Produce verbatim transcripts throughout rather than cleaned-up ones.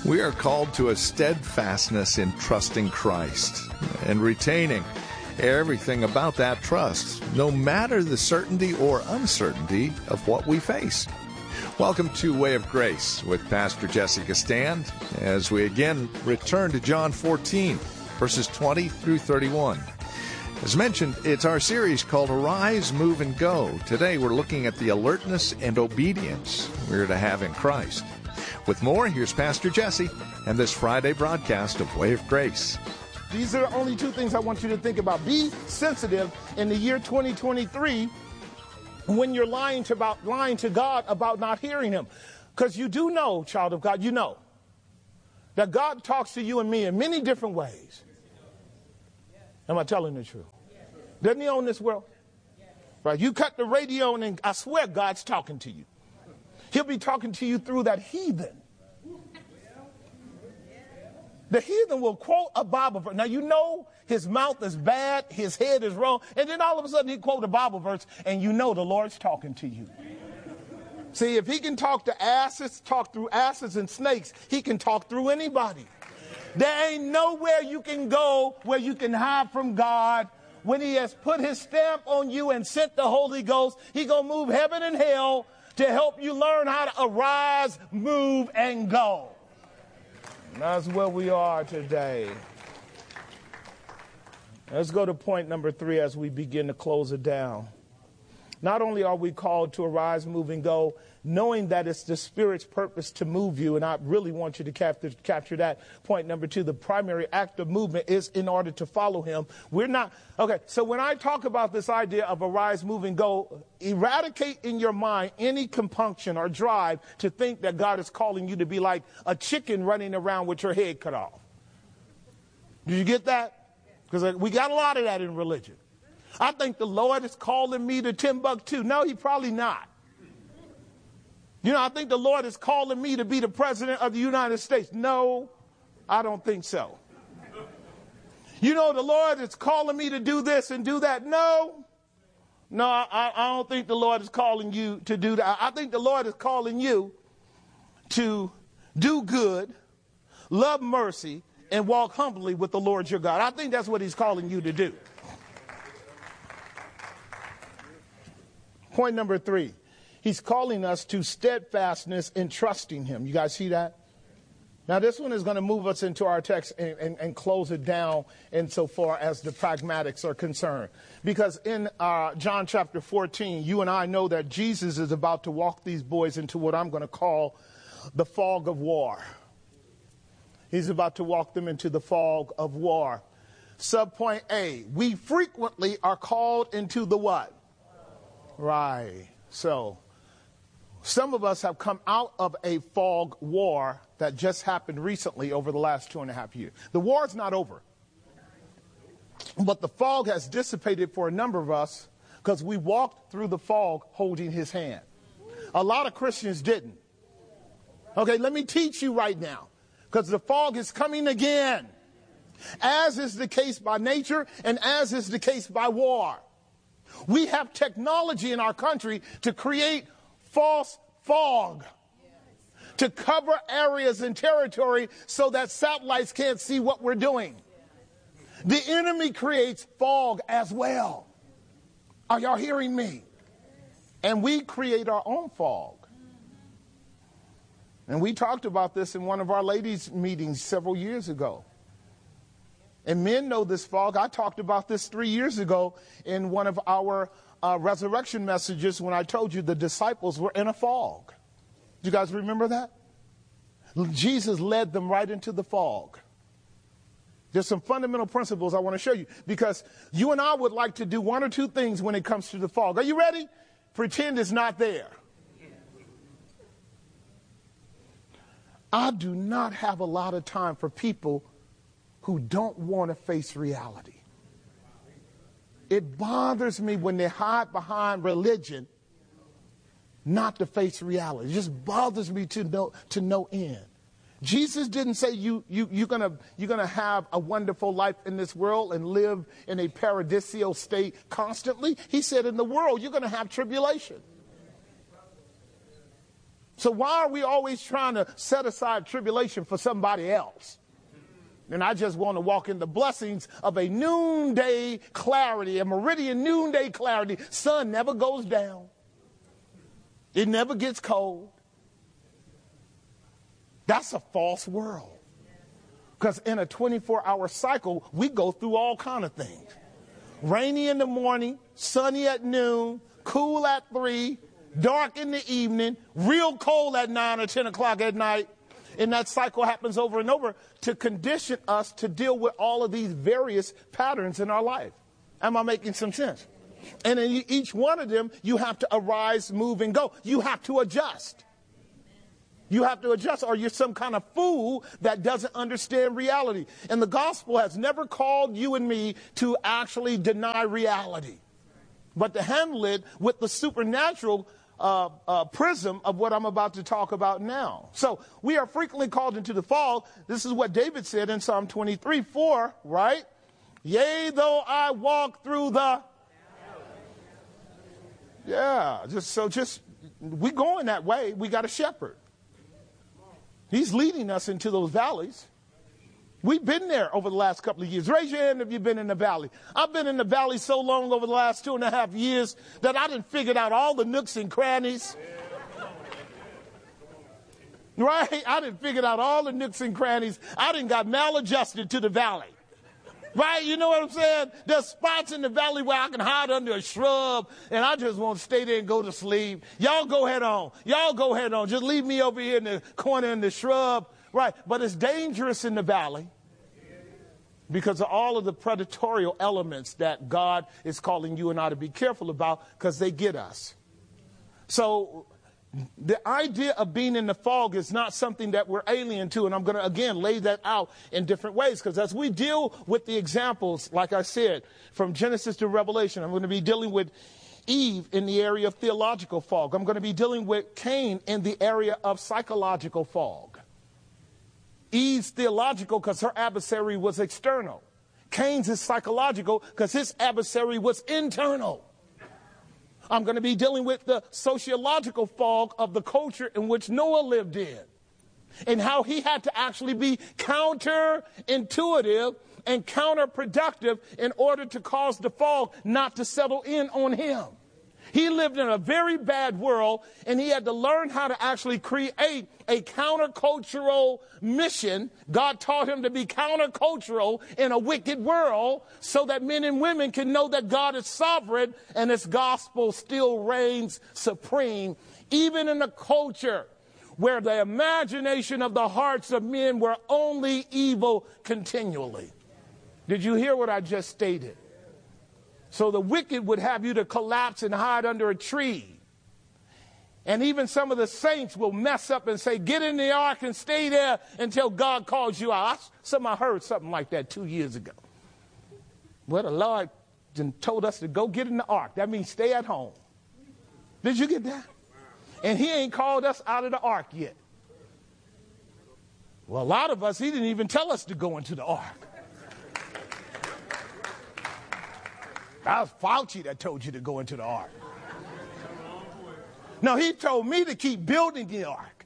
We are called to a steadfastness in trusting Christ and retaining everything about that trust, no matter the certainty or uncertainty of what we face. Welcome to Way of Grace with Pastor Jessica Stand as we again return to John fourteen, verses twenty through thirty-one. As mentioned, it's our series called Arise, Move, and Go. Today we're looking at the alertness and obedience we're to have in Christ. With more, here's Pastor Jesse and this Friday broadcast of Way of Grace. These are the only two things I want you to think about. Be sensitive in the year twenty twenty-three when you're lying to, about, lying to God about not hearing Him. Because you do know, child of God, you know that God talks to you and me in many different ways. Am I telling the truth? Doesn't He own this world? Right? You cut the radio on and I swear God's talking to you. He'll be talking to you through that heathen. The heathen will quote a Bible verse. Now, you know his mouth is bad, his head is wrong, and then all of a sudden he quote a Bible verse, and you know the Lord's talking to you. See, if he can talk to asses, talk through asses and snakes, he can talk through anybody. There ain't nowhere you can go where you can hide from God. When he has put his stamp on you and sent the Holy Ghost, he gonna move heaven and hell to help you learn how to arise, move, and go. And that's where we are today. Let's go to point number three as we begin to close it down. Not only are we called to arise, move, and go, knowing that it's the Spirit's purpose to move you, and I really want you to capture, capture that. Point number two, the primary act of movement is in order to follow Him. We're not, okay, so when I talk about this idea of arise, move, and go, eradicate in your mind any compunction or drive to think that God is calling you to be like a chicken running around with your head cut off. Did you get that? Because we got a lot of that in religion. I think the Lord is calling me to Timbuktu. No, He probably not. You know, I think the Lord is calling me to be the president of the United States. No, I don't think so. You know, the Lord is calling me to do this and do that. No, no, I, I don't think the Lord is calling you to do that. I think the Lord is calling you to do good, love mercy, and walk humbly with the Lord your God. I think that's what He's calling you to do. Point number three, He's calling us to steadfastness in trusting Him. You guys see that? Now, this one is going to move us into our text and, and, and close it down insofar as the pragmatics are concerned. Because in uh, John chapter fourteen, you and I know that Jesus is about to walk these boys into what I'm going to call the fog of war. He's about to walk them into the fog of war. Subpoint A, we frequently are called into the what? Right. So, some of us have come out of a fog war that just happened recently over the last two and a half years. The war's not over. But the fog has dissipated for a number of us because we walked through the fog holding His hand. A lot of Christians didn't. Okay, let me teach you right now, because the fog is coming again, as is the case by nature and as is the case by war. We have technology in our country to create false fog, to cover areas and territory so that satellites can't see what we're doing. The enemy creates fog as well. Are y'all hearing me? And we create our own fog. And we talked about this in one of our ladies' meetings several years ago. And men know this fog. I talked about this three years ago in one of our uh, resurrection messages when I told you the disciples were in a fog. Do you guys remember that? Jesus led them right into the fog. There's some fundamental principles I want to show you, because you and I would like to do one or two things when it comes to the fog. Are you ready? Pretend it's not there. I do not have a lot of time for people who don't want to face reality. It bothers me when they hide behind religion not to face reality. It just bothers me to no, to no end. Jesus didn't say you, you, you're gonna, you're gonna have a wonderful life in this world and live in a paradisial state constantly. He said in the world you're gonna have tribulation. So why are we always trying to set aside tribulation for somebody else? And I just want to walk in the blessings of a noonday clarity, a meridian noonday clarity. Sun never goes down. It never gets cold. That's a false world. Because in a twenty-four hour cycle, we go through all kind of things. Rainy in the morning, sunny at noon, cool at three, dark in the evening, real cold at nine or ten o'clock at night. And that cycle happens over and over to condition us to deal with all of these various patterns in our life. Am I making some sense? And in each one of them, you have to arise, move, and go. You have to adjust. You have to adjust, or you're some kind of fool that doesn't understand reality. And the gospel has never called you and me to actually deny reality, but to handle it with the supernatural Uh, uh, prism of what I'm about to talk about now. So we are frequently called into the fall. This is what David said in Psalm twenty-three, four, right? Yea, though I walk through the... Yeah, just so just, we going that way. We got a shepherd. He's leading us into those valleys. We've been there over the last couple of years. Raise your hand if you've been in the valley. I've been in the valley so long over the last two and a half years that I done figured out all the nooks and crannies. Right? I done figured out all the nooks and crannies. I done got maladjusted to the valley. Right? You know what I'm saying? There's spots in the valley where I can hide under a shrub and I just want to stay there and go to sleep. Y'all go head on. Y'all go head on. Just leave me over here in the corner in the shrub. Right, but it's dangerous in the valley because of all of the predatorial elements that God is calling you and I to be careful about because they get us. So the idea of being in the fog is not something that we're alien to, and I'm going to, again, lay that out in different ways because as we deal with the examples, like I said, from Genesis to Revelation, I'm going to be dealing with Eve in the area of theological fog. I'm going to be dealing with Cain in the area of psychological fog. Eve's theological because her adversary was external. Cain's is psychological because his adversary was internal. I'm going to be dealing with the sociological fog of the culture in which Noah lived in and how he had to actually be counterintuitive and counterproductive in order to cause the fog not to settle in on him. He lived in a very bad world, and he had to learn how to actually create a countercultural mission. God taught him to be countercultural in a wicked world so that men and women can know that God is sovereign and his gospel still reigns supreme, even in a culture where the imagination of the hearts of men were only evil continually. Did you hear what I just stated? So the wicked would have you to collapse and hide under a tree. And even some of the saints will mess up and say, get in the ark and stay there until God calls you out. I, some, I heard something like that two years ago. Well, the Lord told us to go get in the ark. That means stay at home. Did you get that? And he ain't called us out of the ark yet. Well, a lot of us, he didn't even tell us to go into the ark. That was Fauci that told you to go into the ark. No, he told me to keep building the ark.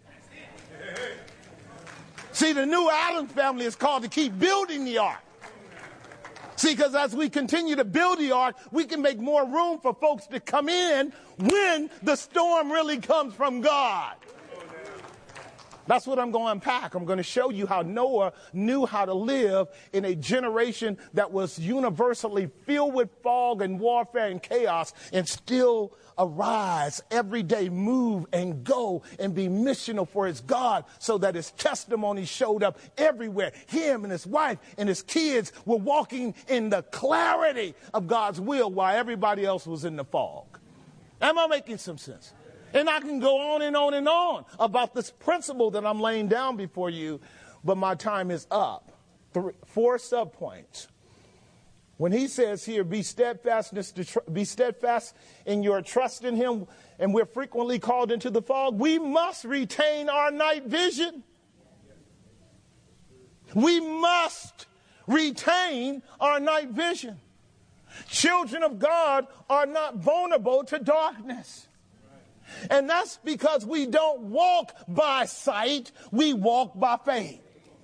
See, the new Adams family is called to keep building the ark. See, because as we continue to build the ark, we can make more room for folks to come in when the storm really comes from God. That's what I'm going to unpack. I'm going to show you how Noah knew how to live in a generation that was universally filled with fog and warfare and chaos and still arise every day, move and go and be missional for his God so that his testimony showed up everywhere. Him and his wife and his kids were walking in the clarity of God's will while everybody else was in the fog. Am I making some sense? And I can go on and on and on about this principle that I'm laying down before you, but my time is up. Three, four subpoints. When he says here, be steadfastness to tr- be steadfast in your trust in him, and we're frequently called into the fog, we must retain our night vision. We must retain our night vision. Children of God are not vulnerable to darkness. And that's because we don't walk by sight, we walk by faith.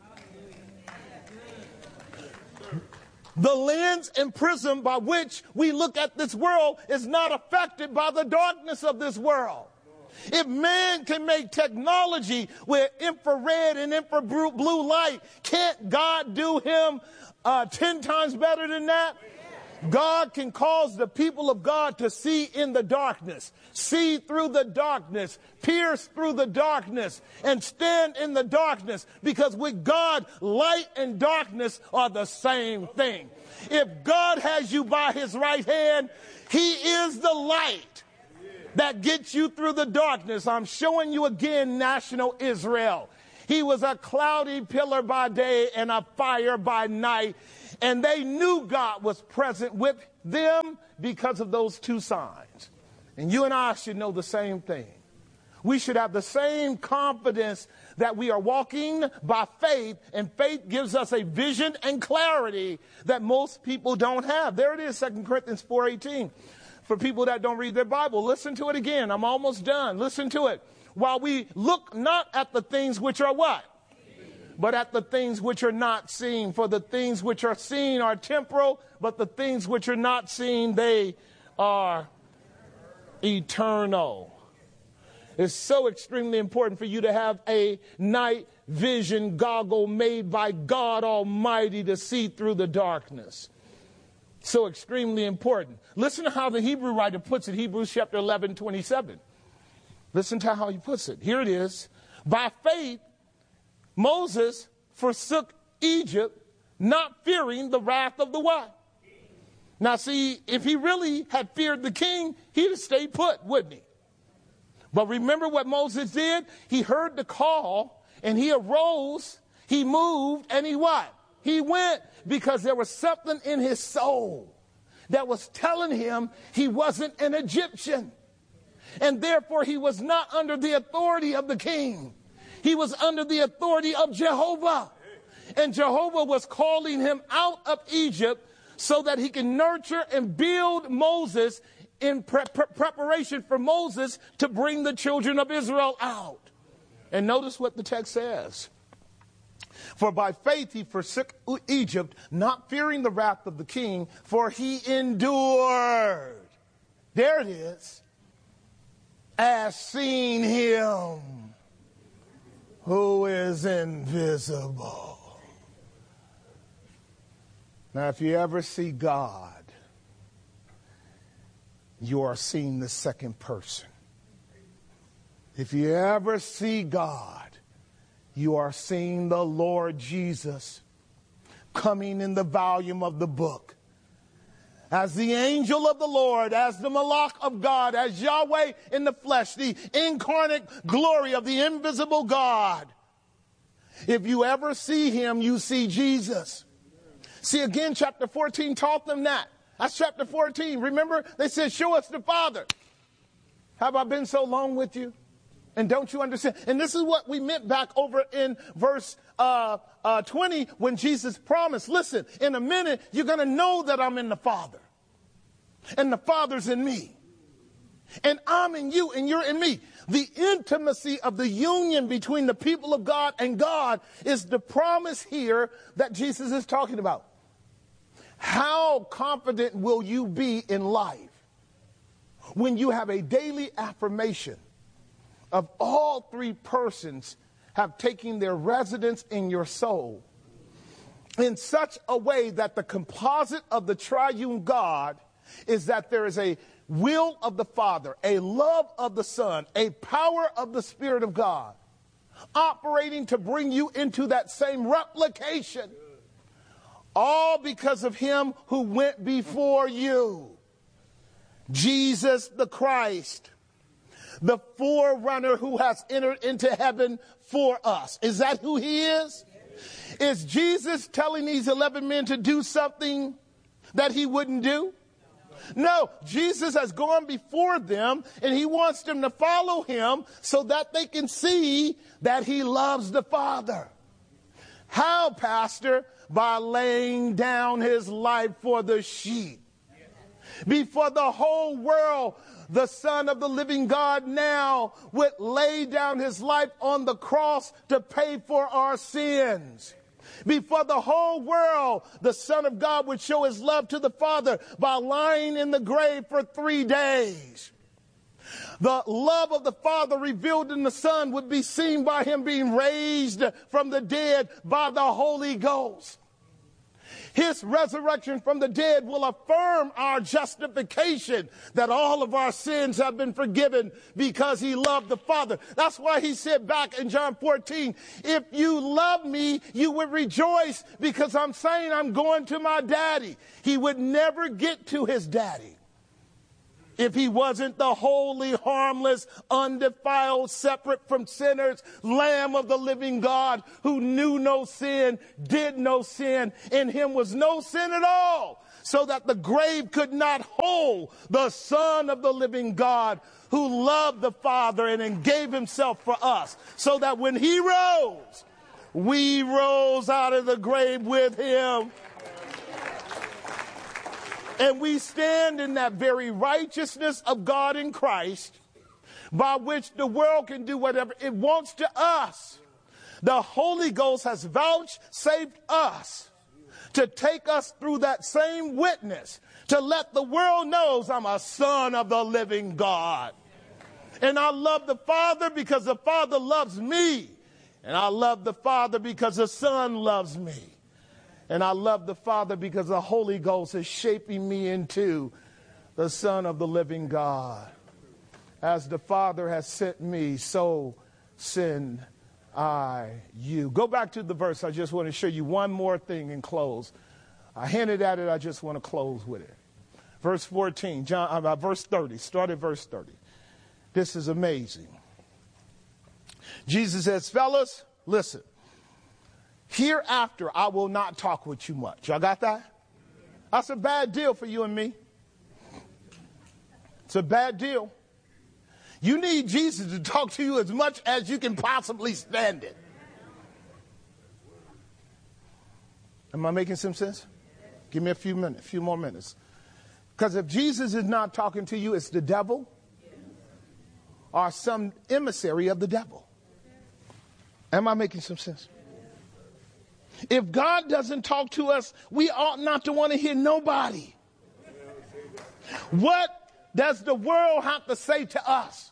The lens and prism by which we look at this world is not affected by the darkness of this world. If man can make technology with infrared and infrablue blue light, can't God do him uh, ten times better than that? God can cause the people of God to see in the darkness, see through the darkness, pierce through the darkness, and stand in the darkness, because with God, light and darkness are the same thing. If God has you by his right hand, he is the light that gets you through the darkness. I'm showing you again national Israel. He was a cloudy pillar by day and a fire by night. And they knew God was present with them because of those two signs. And you and I should know the same thing. We should have the same confidence that we are walking by faith, and faith gives us a vision and clarity that most people don't have. There it is, Second Corinthians four eighteen. For people that don't read their Bible, listen to it again. I'm almost done. Listen to it. While we look not at the things which are what? But at the things which are not seen. For the things which are seen are temporal, but the things which are not seen, they are eternal. It's so extremely important for you to have a night vision goggle made by God Almighty to see through the darkness. So extremely important. Listen to how the Hebrew writer puts it, Hebrews chapter eleven, twenty-seven. Listen to how he puts it. Here it is. By faith, Moses forsook Egypt, not fearing the wrath of the what? Now see, if he really had feared the king, he'd have stayed put, wouldn't he? But remember what Moses did? He heard the call, and he arose, he moved, and he what? He went, because there was something in his soul that was telling him he wasn't an Egyptian. And therefore he was not under the authority of the king. He was under the authority of Jehovah. And Jehovah was calling him out of Egypt so that he can nurture and build Moses in pre- pre- preparation for Moses to bring the children of Israel out. And notice what the text says. For by faith he forsook Egypt, not fearing the wrath of the king, for he endured. There it is. As seen him who is invisible. Now, if you ever see God, you are seeing the second person. If you ever see God, you are seeing the Lord Jesus coming in the volume of the book as the angel of the Lord, as the Malach of God, as Yahweh in the flesh, the incarnate glory of the invisible God. If you ever see him, you see Jesus. See, again, chapter fourteen taught them that. That's chapter fourteen. Remember, they said, show us the Father. Have I been so long with you? And don't you understand? And this is what we meant back over in verse uh, uh, twenty when Jesus promised, listen, in a minute, you're going to know that I'm in the Father. And the Father's in me. And I'm in you and you're in me. The intimacy of the union between the people of God and God is the promise here that Jesus is talking about. How confident will you be in life when you have a daily affirmation of all three persons have taken their residence in your soul in such a way that the composite of the triune God is that there is a will of the Father, a love of the Son, a power of the Spirit of God operating to bring you into that same replication, all because of him who went before you, Jesus the Christ, the forerunner who has entered into heaven for us. Is that who he is? Is Jesus telling these eleven men to do something that he wouldn't do? No, Jesus has gone before them and he wants them to follow him so that they can see that he loves the Father. How, Pastor? By laying down his life for the sheep. Before the whole world, the Son of the living God now would lay down his life on the cross to pay for our sins. Before the whole world, the Son of God would show his love to the Father by lying in the grave for three days. The love of the Father revealed in the Son would be seen by him being raised from the dead by the Holy Ghost. His resurrection from the dead will affirm our justification that all of our sins have been forgiven because he loved the Father. That's why he said back in John fourteen, if you love me, you would rejoice because I'm saying I'm going to my daddy. He would never get to his daddy if he wasn't the holy, harmless, undefiled, separate from sinners, Lamb of the living God who knew no sin, did no sin. In him was no sin at all, so that the grave could not hold the Son of the living God who loved the Father and then gave himself for us, so that when he rose, we rose out of the grave with him. And we stand in that very righteousness of God in Christ, by which the world can do whatever it wants to us. The Holy Ghost has vouchsafed us to take us through that same witness, to let the world know I'm a son of the living God. And I love the Father because the Father loves me. And I love the Father because the Son loves me. And I love the Father because the Holy Ghost is shaping me into the Son of the living God. As the Father has sent me, so send I you. Go back to the verse. I just want to show you one more thing and close. I hinted at it. I just want to close with it. Verse fourteen, John, uh, verse thirty. Start at verse thirty. This is amazing. Jesus says, fellas, listen. Hereafter, I will not talk with you much. Y'all got that? That's a bad deal for you and me. It's a bad deal. You need Jesus to talk to you as much as you can possibly stand it. Am I making some sense? Give me a few minutes, a few more minutes. Because if Jesus is not talking to you, it's the devil or some emissary of the devil. Am I making some sense? If God doesn't talk to us, we ought not to want to hear nobody. What does the world have to say to us?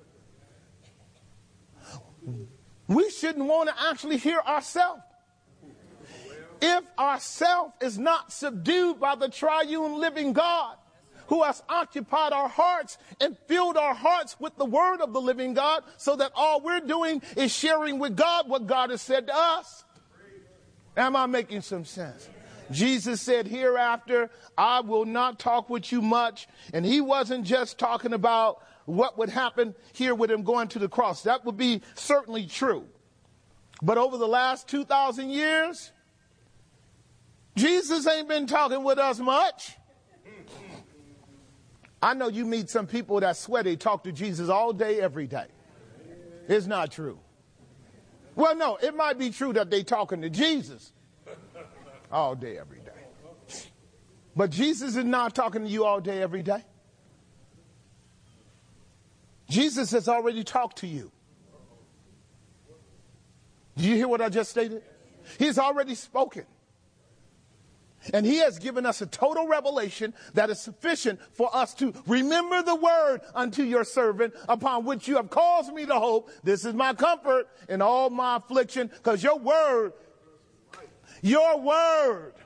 We shouldn't want to actually hear ourselves. If ourself is not subdued by the triune living God, who has occupied our hearts and filled our hearts with the word of the living God, so that all we're doing is sharing with God what God has said to us. Am I making some sense? Jesus said, hereafter, I will not talk with you much. And he wasn't just talking about what would happen here with him going to the cross. That would be certainly true. But over the last two thousand years, Jesus ain't been talking with us much. I know you meet some people that swear they talk to Jesus all day, every day. It's not true. Well, no, it might be true that they talking to Jesus all day, every day. But Jesus is not talking to you all day, every day. Jesus has already talked to you. Do you hear what I just stated? He's already spoken. And he has given us a total revelation that is sufficient for us to remember the word unto your servant, upon which you have caused me to hope. This is my comfort in all my affliction, because your word, your word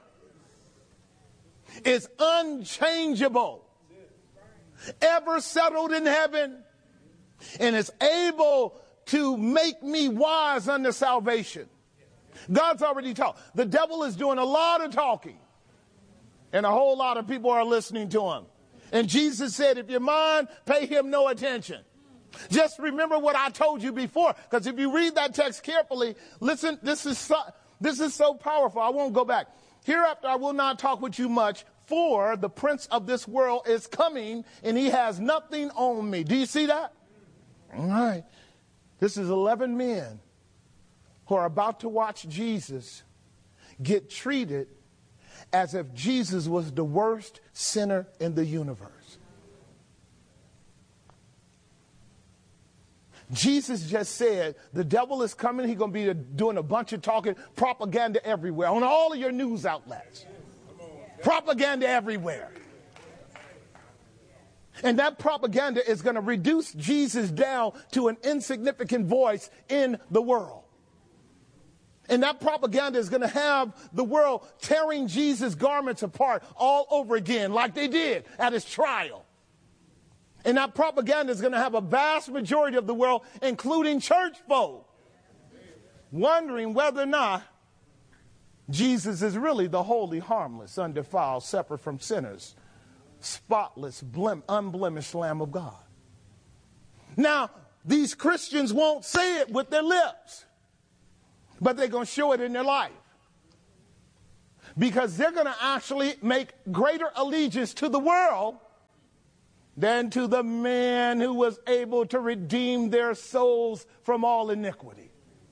is unchangeable, ever settled in heaven, and is able to make me wise unto salvation. God's already talked. The devil is doing a lot of talking. And a whole lot of people are listening to him. And Jesus said, if you're mine, pay him no attention. Just remember what I told you before. Because if you read that text carefully, listen, this is, so, this is so powerful. I won't go back. Hereafter, I will not talk with you much, for the prince of this world is coming, and he has nothing on me. Do you see that? All right. This is eleven men who are about to watch Jesus get treated as if Jesus was the worst sinner in the universe. Jesus just said the devil is coming. He's going to be doing a bunch of talking, propaganda everywhere, on all of your news outlets. Propaganda everywhere. And that propaganda is going to reduce Jesus down to an insignificant voice in the world. And that propaganda is going to have the world tearing Jesus' garments apart all over again, like they did at his trial. And that propaganda is going to have a vast majority of the world, including church folk, wondering whether or not Jesus is really the holy, harmless, undefiled, separate from sinners, spotless, blem- unblemished Lamb of God. Now, these Christians won't say it with their lips, but they're going to show it in their life. Because they're going to actually make greater allegiance to the world than to the man who was able to redeem their souls from all iniquity.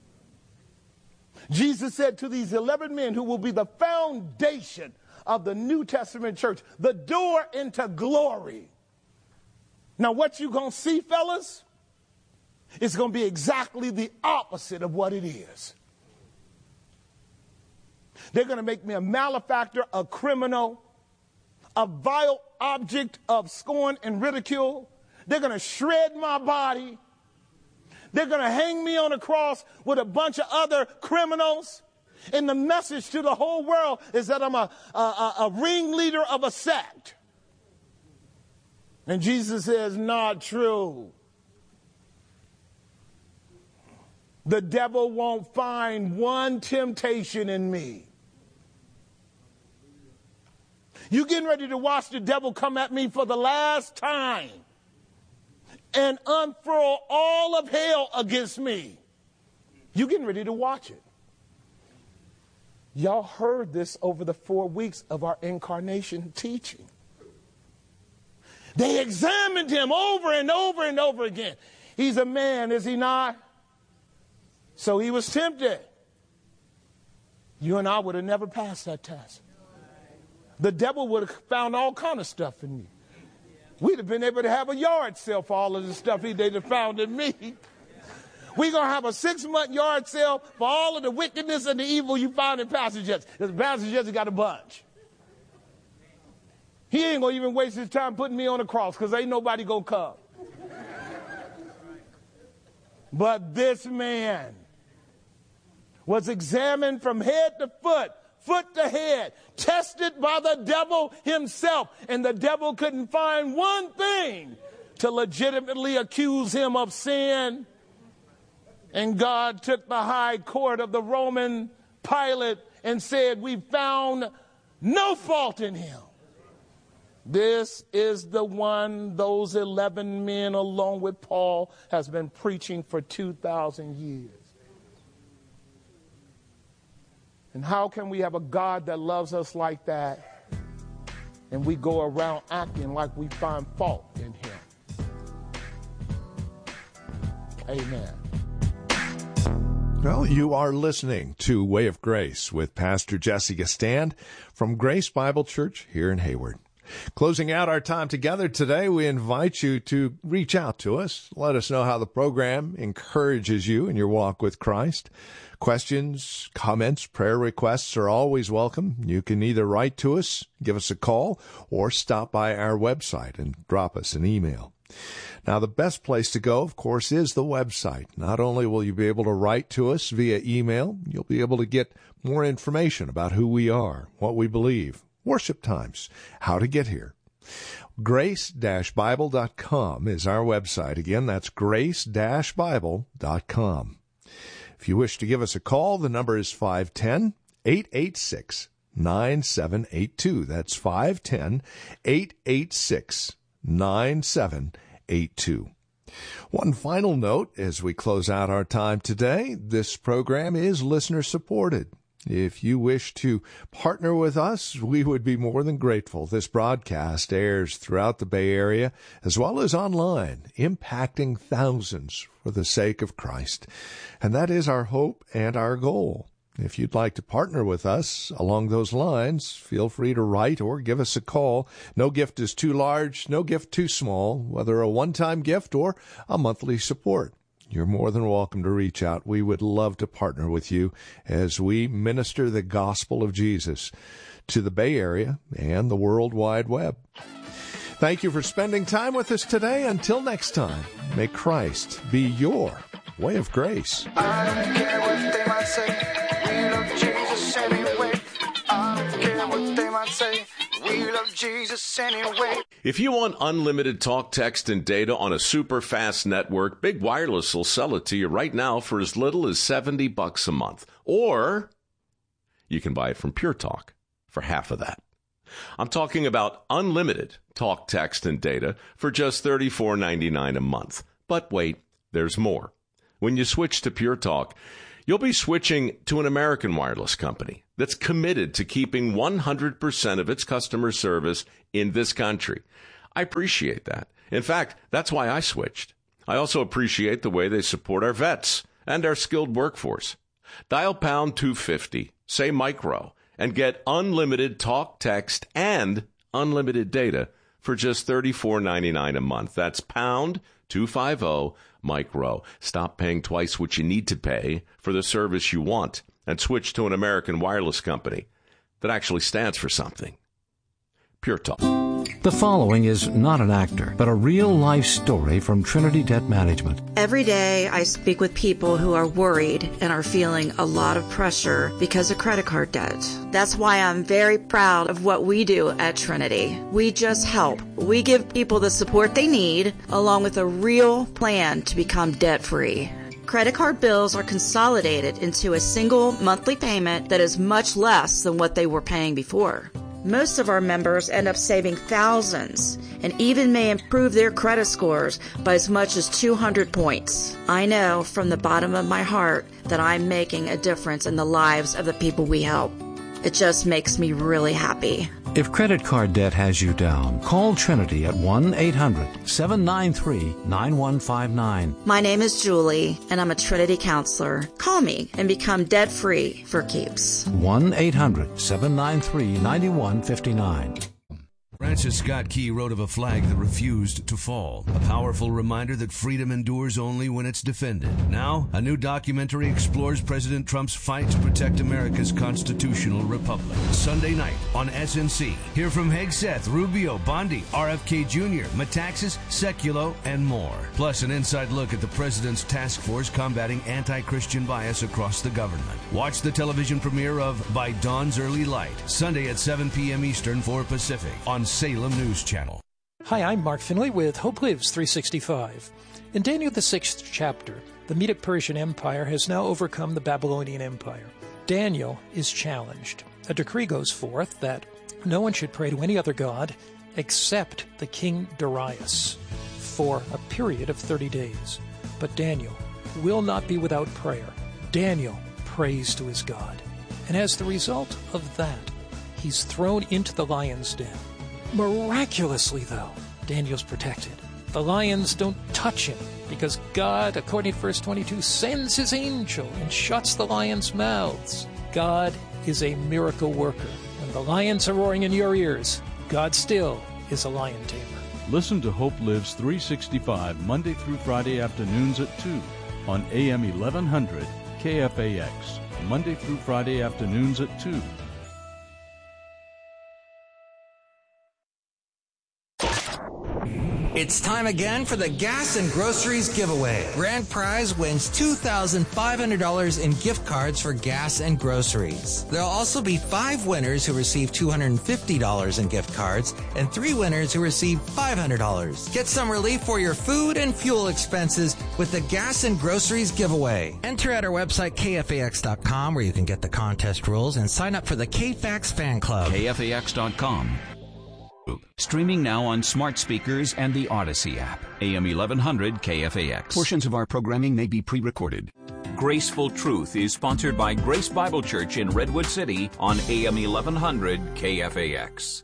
Jesus said to these eleven men who will be the foundation of the New Testament church, the door into glory. Now what you going to see, fellas, is going to be exactly the opposite of what it is. They're going to make me a malefactor, a criminal, a vile object of scorn and ridicule. They're going to shred my body. They're going to hang me on a cross with a bunch of other criminals. And the message to the whole world is that I'm a, a, a, a ringleader of a sect. And Jesus says, not true. The devil won't find one temptation in me. You getting ready to watch the devil come at me for the last time and unfurl all of hell against me. You getting ready to watch it. Y'all heard this over the four weeks of our incarnation teaching. They examined him over and over and over again. He's a man, is he not? So he was tempted. You and I would have never passed that test. The devil would have found all kind of stuff in me. We'd have been able to have a yard sale for all of the stuff he they'd have found in me. We're going to have a six-month yard sale for all of the wickedness and the evil you found in Pastor Jesse. Because Pastor Jesse got a bunch. He ain't going to even waste his time putting me on the cross because ain't nobody going to come. But this man was examined from head to foot, foot to head, tested by the devil himself. And the devil couldn't find one thing to legitimately accuse him of sin. And God took the high court of the Roman Pilate and said, we found no fault in him. This is the one those eleven men, along with Paul, has been preaching for two thousand years. And how can we have a God that loves us like that and we go around acting like we find fault in him? Amen. Well, you are listening to Way of Grace with Pastor Jesse Gastand from Grace Bible Church here in Hayward. Closing out our time together today, we invite you to reach out to us. Let us know how the program encourages you in your walk with Christ. Questions, comments, prayer requests are always welcome. You can either write to us, give us a call, or stop by our website and drop us an email. Now, the best place to go, of course, is the website. Not only will you be able to write to us via email, you'll be able to get more information about who we are, what we believe, worship times, how to get here. grace dash bible dot com is our website. Again, that's grace dash bible dot com. If you wish to give us a call, the number is five one zero, eight eight six, nine seven eight two. That's five one zero, eight eight six, nine seven eight two. One final note as we close out our time today, this program is listener supported. If you wish to partner with us, we would be more than grateful. This broadcast airs throughout the Bay Area as well as online, impacting thousands for the sake of Christ. And that is our hope and our goal. If you'd like to partner with us along those lines, feel free to write or give us a call. No gift is too large, no gift too small, whether a one-time gift or a monthly support. you're more than welcome to reach out. We would love to partner with you as we minister the gospel of Jesus to the Bay Area and the World Wide Web. Thank you for spending time with us today. Until next time, may Christ be your way of grace. I don't care what they might say. We love Jesus anyway. I don't care what they might say. We love Jesus anyway. If you want unlimited talk, text, and data on a super fast network, Big Wireless will sell it to you right now for as little as seventy bucks a month. Or you can buy it from Pure Talk for half of that. I'm talking about unlimited talk, text, and data for just thirty-four ninety-nine a month. But wait, there's more. When you switch to Pure Talk, you'll be switching to an American wireless company that's committed to keeping one hundred percent of its customer service in this country. I appreciate that. In fact, that's why I switched. I also appreciate the way they support our vets and our skilled workforce. Dial pound two fifty, say micro, and get unlimited talk, text, and unlimited data for just thirty-four ninety-nine a month. That's pound two fifty micro. Stop paying twice what you need to pay for the service you want and switch to an American wireless company that actually stands for something. Pure Talk. The following is not an actor, but a real-life story from Trinity Debt Management. Every day I speak with people who are worried and are feeling a lot of pressure because of credit card debt. That's why I'm very proud of what we do at Trinity. We just help. We give people the support they need, along with a real plan to become debt-free. Credit card bills are consolidated into a single monthly payment that is much less than what they were paying before. Most of our members end up saving thousands and even may improve their credit scores by as much as two hundred points. I know from the bottom of my heart that I'm making a difference in the lives of the people we help. It just makes me really happy. If credit card debt has you down, call Trinity at one eight hundred seven nine three nine one five nine. My name is Julie, and I'm a Trinity counselor. Call me and become debt-free for keeps. one eight hundred seven nine three nine one five nine. Francis Scott Key wrote of a flag that refused to fall, a powerful reminder that freedom endures only when it's defended. Now, a new documentary explores President Trump's fight to protect America's constitutional republic. Sunday night on S N C. Hear from Hegseth, Rubio, Bondi, R F K Junior, Metaxas, Seculo, and more. Plus, an inside look at the president's task force combating anti-Christian bias across the government. Watch the television premiere of By Dawn's Early Light, Sunday at seven p.m. Eastern, four Pacific, on Salem News Channel. Hi, I'm Mark Finley with Hope Lives three sixty-five. In Daniel the sixth chapter, the Medo-Persian Empire has now overcome the Babylonian Empire. Daniel is challenged. A decree goes forth that no one should pray to any other god except the king Darius for a period of thirty days. But Daniel will not be without prayer. Daniel prays to his God. And as the result of that, he's thrown into the lion's den. Miraculously, though, Daniel's protected. The lions don't touch him because God, according to verse twenty-two, sends his angel and shuts the lions' mouths. God is a miracle worker. When the lions are roaring in your ears, God still is a lion tamer. Listen to Hope Lives three sixty-five Monday through Friday afternoons at two on A M eleven hundred K F A X. Monday through Friday afternoons at two. It's time again for the Gas and Groceries giveaway. Grand prize wins two thousand five hundred dollars in gift cards for gas and groceries. There'll also be five winners who receive two hundred fifty dollars in gift cards and three winners who receive five hundred dollars. Get some relief for your food and fuel expenses with the Gas and Groceries giveaway. Enter at our website, K F A X dot com, where you can get the contest rules and sign up for the K F A X fan club. K F A X dot com. Streaming now on smart speakers and the Odyssey app. A M eleven hundred K F A X. Portions of our programming may be pre-recorded. Graceful Truth is sponsored by Grace Bible Church in Redwood City on A M eleven hundred K F A X.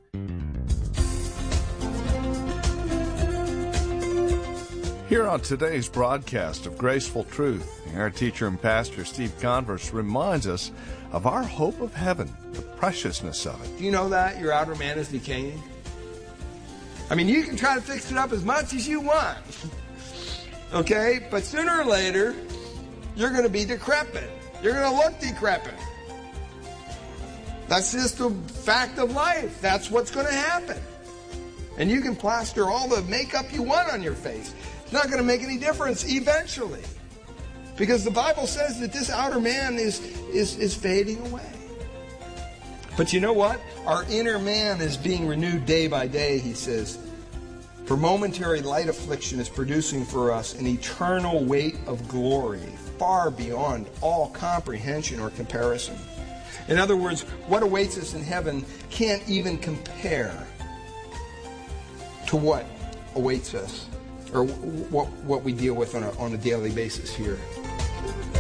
Here on today's broadcast of Graceful Truth, our teacher and pastor Steve Converse reminds us of our hope of heaven, the preciousness of it. Do you know that your outer man is decaying? I mean, you can try to fix it up as much as you want, Okay? But sooner or later, you're going to be decrepit. You're going to look decrepit. That's just a fact of life. That's what's going to happen. And you can plaster all the makeup you want on your face. It's not going to make any difference eventually. Because the Bible says that this outer man is, is, is fading away. But you know what? Our inner man is being renewed day by day, he says. For momentary light affliction is producing for us an eternal weight of glory, far beyond all comprehension or comparison. In other words, what awaits us in heaven can't even compare to what awaits us, or what, what we deal with on a, on a daily basis here.